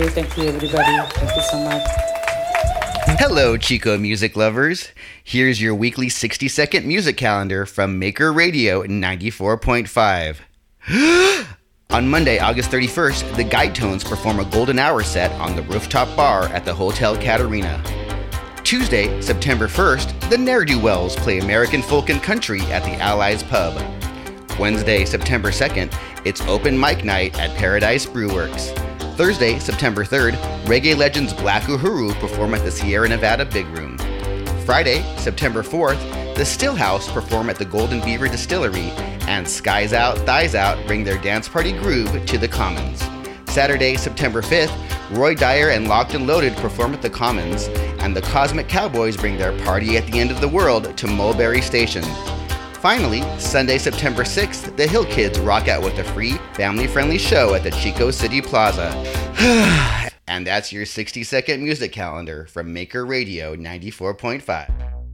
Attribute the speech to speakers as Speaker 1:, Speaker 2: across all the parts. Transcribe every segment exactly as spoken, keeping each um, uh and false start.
Speaker 1: you. Thank you, everybody. Thank you so much.
Speaker 2: Hello, Chico music lovers. Here's your weekly sixty-second music calendar from Maker Radio ninety-four point five. On Monday, August thirty-first, the Guide Tones perform a golden hour set on the rooftop bar at the Hotel Catarina. Tuesday, September first, the Ne'er-Do-Wells play American folk and country at the Allies Pub. Wednesday, September second, it's open mic night at Paradise Brewworks. Thursday, September third, reggae legends Black Uhuru perform at the Sierra Nevada Big Room. Friday, September fourth, the Stillhouse perform at the Golden Beaver Distillery, and Skies Out, Thighs Out bring their dance party groove to the Commons. Saturday, September fifth, Roy Dyer and Locked and Loaded perform at the Commons, and the Cosmic Cowboys bring their party at the end of the world to Mulberry Station. Finally, Sunday, September sixth, the Hill Kids rock out with a free, family-friendly show at the Chico City Plaza. And that's your sixty-second music calendar from Maker Radio ninety-four point five.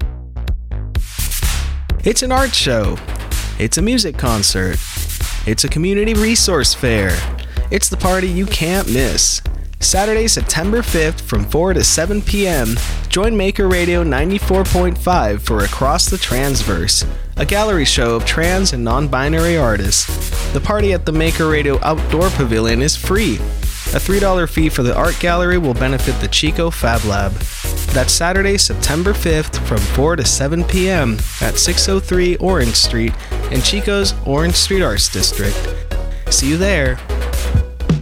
Speaker 3: It's an art show. It's a music concert. It's a community resource fair. It's the party you can't miss. Saturday, September fifth from four to seven p.m., join Maker Radio ninety-four point five for Across the Transverse, a gallery show of trans and non-binary artists. The party at the Maker Radio Outdoor Pavilion is free. A three dollars fee for the art gallery will benefit the Chico Fab Lab. That's Saturday, September fifth from four to seven p.m. at six oh three Orange Street in Chico's Orange Street Arts District. See you there.